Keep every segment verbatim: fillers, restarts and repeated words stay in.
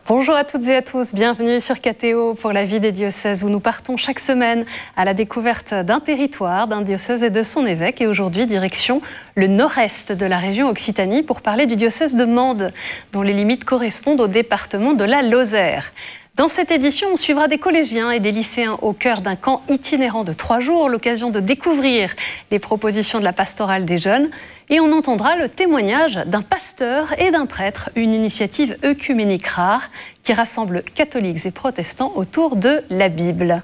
Bonjour à toutes et à tous, bienvenue sur K T O pour la vie des diocèses où nous partons chaque semaine à la découverte d'un territoire, d'un diocèse et de son évêque. Et aujourd'hui, direction le nord-est de la région Occitanie pour parler du diocèse de Mende, dont les limites correspondent au département de la Lozère. Dans cette édition, on suivra des collégiens et des lycéens au cœur d'un camp itinérant de trois jours, l'occasion de découvrir les propositions de la pastorale des jeunes. Et on entendra le témoignage d'un pasteur et d'un prêtre, une initiative œcuménique rare qui rassemble catholiques et protestants autour de la Bible.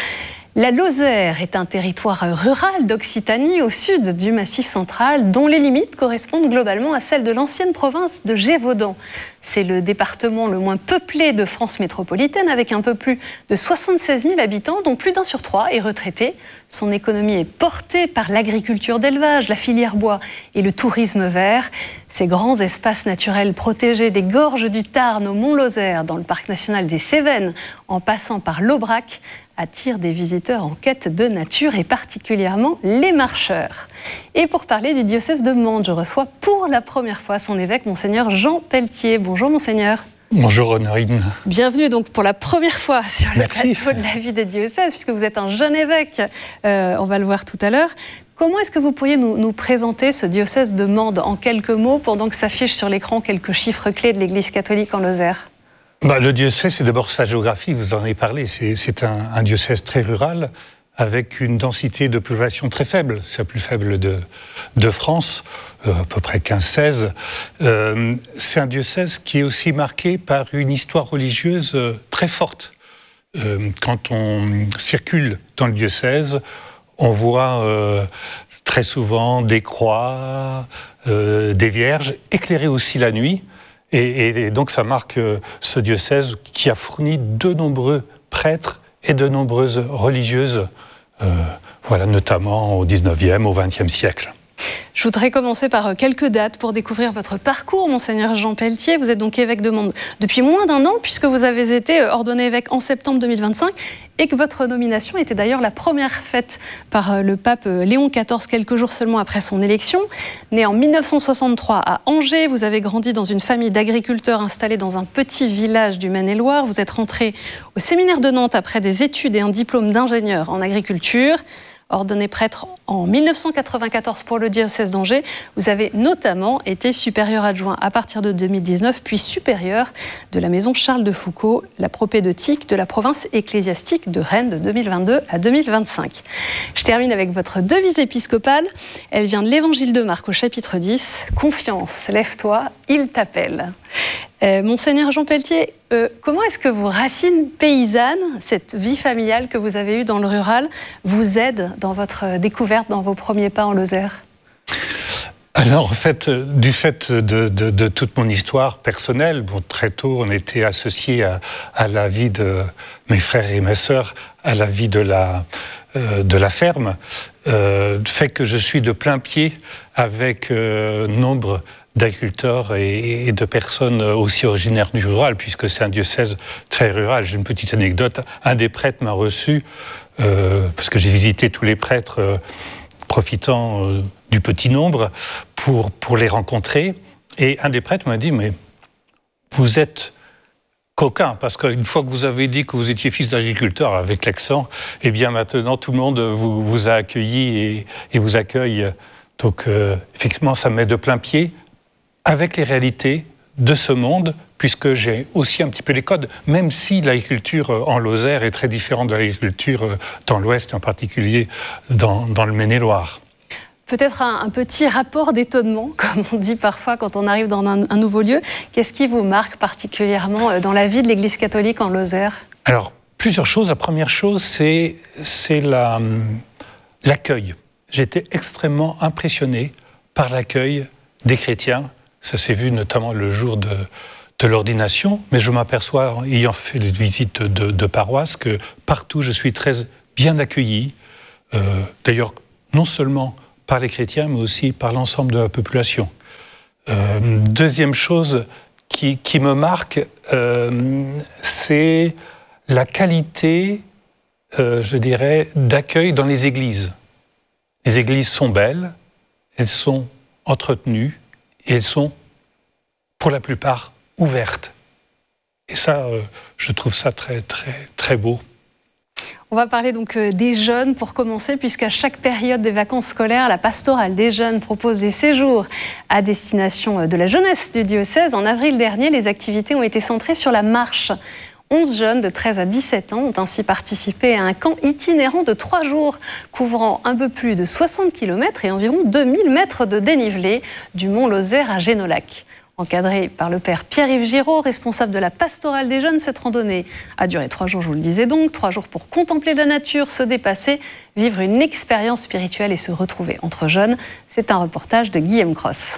La Lozère est un territoire rural d'Occitanie au sud du Massif central dont les limites correspondent globalement à celles de l'ancienne province de Gévaudan. C'est le département le moins peuplé de France métropolitaine avec un peu plus de soixante-seize mille habitants dont plus d'un sur trois est retraité. Son économie est portée par l'agriculture d'élevage, la filière bois et le tourisme vert. Ces grands espaces naturels protégés des gorges du Tarn au Mont-Lozère dans le parc national des Cévennes en passant par l'Aubrac attire des visiteurs en quête de nature et particulièrement les marcheurs. Et pour parler du diocèse de Mende, je reçois pour la première fois son évêque, Monseigneur Jean Pelletier. Bonjour Monseigneur. Bonjour Honorine. Bienvenue donc pour la première fois sur le Merci. plateau de la vie des diocèses, puisque vous êtes un jeune évêque, euh, on va le voir tout à l'heure. Comment est-ce que vous pourriez nous, nous présenter ce diocèse de Mende en quelques mots, pendant que s'affichent sur l'écran quelques chiffres clés de l'Église catholique en Lozère ? Bah, le diocèse, c'est d'abord sa géographie, vous en avez parlé. C'est, c'est un, un diocèse très rural, avec une densité de population très faible. C'est la plus faible de, de France, euh, à peu près quinze seize. Euh, c'est un diocèse qui est aussi marqué par une histoire religieuse euh, très forte. Euh, quand on circule dans le diocèse, on voit euh, très souvent des croix, euh, des vierges, éclairées aussi la nuit. Et, et donc ça marque euh, ce diocèse qui a fourni de nombreux prêtres et de nombreuses religieuses, euh, voilà, notamment au dix-neuvième, au vingtième siècle. Je voudrais commencer par quelques dates pour découvrir votre parcours, Monseigneur Jean Pelletier. Vous êtes donc évêque de Mende depuis moins d'un an, puisque vous avez été ordonné évêque en septembre deux mille vingt-cinq, et que votre nomination était d'ailleurs la première faite par le pape Léon quatorze, quelques jours seulement après son élection. Né en mille neuf cent soixante-trois à Angers, vous avez grandi dans une famille d'agriculteurs installés dans un petit village du Maine-et-Loire. Vous êtes rentré au séminaire de Nantes après des études et un diplôme d'ingénieur en agriculture. Ordonné prêtre en mille neuf cent quatre-vingt-quatorze pour le diocèse d'Angers, vous avez notamment été supérieur adjoint à partir de deux mille dix-neuf, puis supérieur de la maison Charles de Foucauld, la propédeutique de la province ecclésiastique de Rennes de deux mille vingt-deux à deux mille vingt-cinq. Je termine avec votre devise épiscopale. Elle vient de l'Évangile de Marc au chapitre dix. « Confiance, lève-toi, il t'appelle ». Euh, Monseigneur Jean Pelletier, euh, comment est-ce que vos racines paysannes, cette vie familiale que vous avez eue dans le rural, vous aident dans votre découverte, dans vos premiers pas en Lozère ? Alors, en fait, du fait de, de, de toute mon histoire personnelle, bon, très tôt, on était associés à, à la vie de mes frères et mes sœurs, à la vie de la, euh, de la ferme, euh, fait que je suis de plein pied avec euh, nombre d'agriculteurs et de personnes aussi originaires du rural, puisque c'est un diocèse très rural. J'ai une petite anecdote. Un des prêtres m'a reçu, euh, parce que j'ai visité tous les prêtres, euh, profitant euh, du petit nombre, pour, pour les rencontrer. Et un des prêtres m'a dit, mais vous êtes coquin, parce qu'une fois que vous avez dit que vous étiez fils d'agriculteur avec l'accent, eh bien maintenant tout le monde vous, vous a accueilli et, et vous accueille. Donc euh, effectivement, ça me met de plein pied avec les réalités de ce monde, puisque j'ai aussi un petit peu les codes, même si l'agriculture en Lozère est très différente de l'agriculture dans l'Ouest, et en particulier dans, dans le Maine-et-Loire. Peut-être un, un petit rapport d'étonnement, comme on dit parfois quand on arrive dans un, un nouveau lieu. Qu'est-ce qui vous marque particulièrement dans la vie de l'Église catholique en Lozère ? Alors, plusieurs choses. La première chose, c'est, c'est la, l'accueil. J'ai été extrêmement impressionné par l'accueil des chrétiens. Ça s'est vu notamment le jour de, de l'ordination, mais je m'aperçois, ayant fait des visites de, de paroisse, que partout je suis très bien accueilli. Euh, d'ailleurs, non seulement par les chrétiens, mais aussi par l'ensemble de la population. Euh, deuxième chose qui, qui me marque, euh, c'est la qualité, euh, je dirais, d'accueil dans les églises. Les églises sont belles, elles sont entretenues, et elles sont, pour la plupart, ouvertes. Et ça, euh, je trouve ça très, très, très beau. On va parler donc des jeunes pour commencer, puisqu'à chaque période des vacances scolaires, la pastorale des jeunes propose des séjours à destination de la jeunesse du diocèse. En avril dernier, les activités ont été centrées sur la marche. onze jeunes de treize à dix-sept ans ont ainsi participé à un camp itinérant de trois jours, couvrant un peu plus de soixante kilomètres et environ deux mille mètres de dénivelé du mont Lozère à Génolac. Encadré par le père Pierre-Yves Giraud, responsable de la pastorale des jeunes, cette randonnée a duré trois jours, je vous le disais donc, trois jours pour contempler la nature, se dépasser, vivre une expérience spirituelle et se retrouver entre jeunes. C'est un reportage de Guillaume Cross.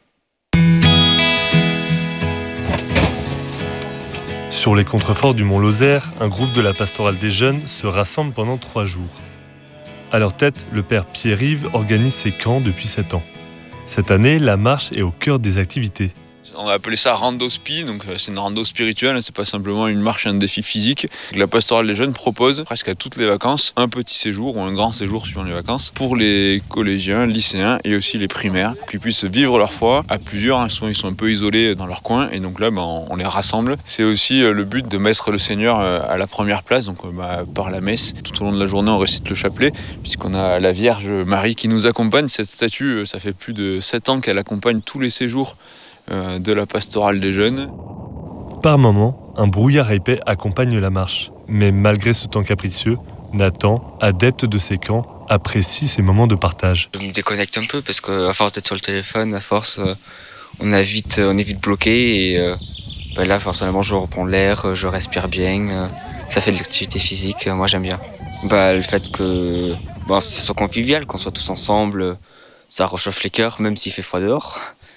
Sur les contreforts du mont Lozère, un groupe de la pastorale des jeunes se rassemble pendant trois jours. À leur tête, le père Pierre-Yves organise ses camps depuis sept ans. Cette année, la marche est au cœur des activités. On a appelé ça rando-spi, donc c'est une rando spirituelle, c'est pas simplement une marche, un défi physique. La pastorale des jeunes propose presque à toutes les vacances un petit séjour ou un grand séjour suivant les vacances pour les collégiens, lycéens et aussi les primaires, pour qu'ils puissent vivre leur foi à plusieurs. Ils sont, ils sont un peu isolés dans leur coin et donc là ben, on les rassemble. C'est aussi le but de mettre le Seigneur à la première place, donc ben, par la messe. Tout au long de la journée on récite le chapelet puisqu'on a la Vierge Marie qui nous accompagne. Cette statue, ça fait plus de sept ans qu'elle accompagne tous les séjours de la pastorale des jeunes. Par moments, un brouillard épais accompagne la marche. Mais malgré ce temps capricieux, Nathan, adepte de ces camps, apprécie ces moments de partage. Je me déconnecte un peu parce qu'à force d'être sur le téléphone, à force, on, a vite, on est vite bloqué. Et euh, ben là, forcément, je reprends l'air, je respire bien. Ça fait de l'activité physique, moi j'aime bien. Ben, le fait que ben, ce soit convivial, qu'on soit tous ensemble, ça réchauffe les cœurs, même s'il fait froid dehors.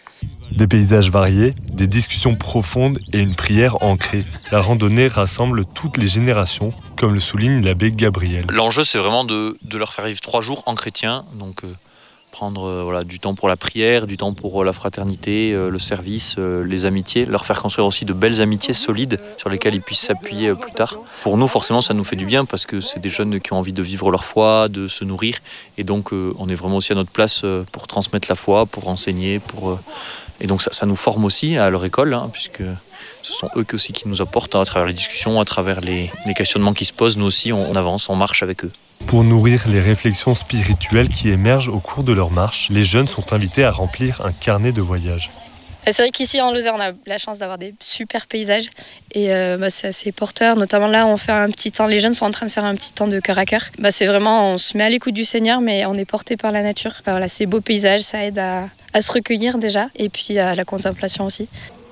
Des paysages variés, des discussions profondes et une prière ancrée. La randonnée rassemble toutes les générations, comme le souligne l'abbé Gabriel. L'enjeu, c'est vraiment de, de leur faire vivre trois jours en chrétien, donc euh, prendre euh, voilà, du temps pour la prière, du temps pour euh, la fraternité, euh, le service, euh, les amitiés, leur faire construire aussi de belles amitiés solides sur lesquelles ils puissent s'appuyer euh, plus tard. Pour nous, forcément, ça nous fait du bien parce que c'est des jeunes qui ont envie de vivre leur foi, de se nourrir, et donc euh, on est vraiment aussi à notre place euh, pour transmettre la foi, pour enseigner, pour... Euh, Et donc ça, ça nous forme aussi à leur école, hein, puisque ce sont eux aussi qui nous apportent, hein, à travers les discussions, à travers les, les questionnements qui se posent. Nous aussi, on, on avance, on marche avec eux. Pour nourrir les réflexions spirituelles qui émergent au cours de leur marche, les jeunes sont invités à remplir un carnet de voyage. C'est vrai qu'ici en Lozère, on a la chance d'avoir des super paysages et euh, bah, c'est assez porteur. Notamment là, on fait un petit temps. Les jeunes sont en train de faire un petit temps de cœur à cœur. Bah, c'est vraiment, on se met à l'écoute du Seigneur, mais on est porté par la nature. Bah, voilà, ces beaux paysages, ça aide à, à se recueillir déjà et puis à la contemplation aussi.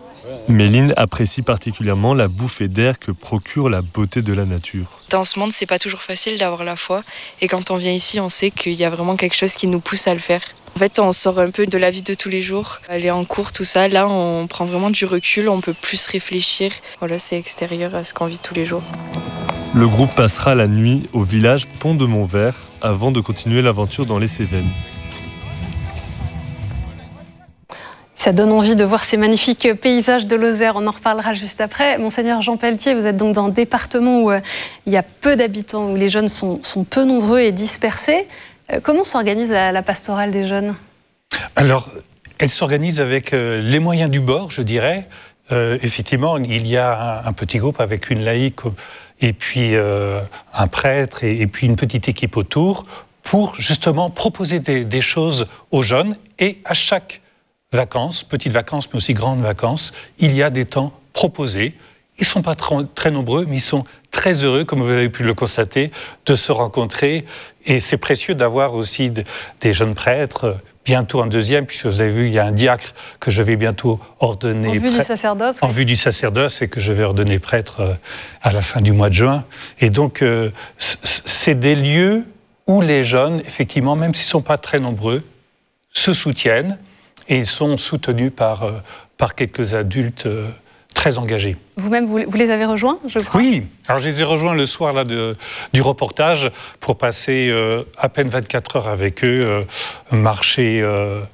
Méline apprécie particulièrement la bouffée d'air que procure la beauté de la nature. Dans ce monde, c'est pas toujours facile d'avoir la foi et quand on vient ici, on sait qu'il y a vraiment quelque chose qui nous pousse à le faire. En fait, on sort un peu de la vie de tous les jours, aller en cours, tout ça. Là, on prend vraiment du recul, on peut plus réfléchir. Voilà, c'est extérieur à ce qu'on vit tous les jours. Le groupe passera la nuit au village Pont de Montvert avant de continuer l'aventure dans les Cévennes. Ça donne envie de voir ces magnifiques paysages de Lozère. On en reparlera juste après. Monseigneur Jean Pelletier, vous êtes donc dans un département où euh, il y a peu d'habitants, où les jeunes sont, sont peu nombreux et dispersés. Euh, comment s'organise la, la pastorale des jeunes ? Alors, elle s'organise avec euh, les moyens du bord, je dirais. Euh, effectivement, il y a un, un petit groupe avec une laïque et puis euh, un prêtre et, et puis une petite équipe autour pour justement proposer des, des choses aux jeunes. Et à chaque vacances, petites vacances, mais aussi grandes vacances, il y a des temps proposés. Ils ne sont pas très, très nombreux, mais ils sont très heureux, comme vous avez pu le constater, de se rencontrer. Et c'est précieux d'avoir aussi de, des jeunes prêtres, bientôt un deuxième, puisque vous avez vu, il y a un diacre que je vais bientôt ordonner. En vue prêtre, du sacerdoce. En oui. vue du sacerdoce, et que je vais ordonner prêtre à la fin du mois de juin. Et donc, euh, c'est des lieux où les jeunes, effectivement, même s'ils ne sont pas très nombreux, se soutiennent. Et ils sont soutenus par, euh, par quelques adultes euh, très engagés. Vous-même, vous, vous les avez rejoints, je crois ? Oui, alors je les ai rejoints le soir là, de, du reportage pour passer euh, à peine vingt-quatre heures avec eux, euh, marcher euh,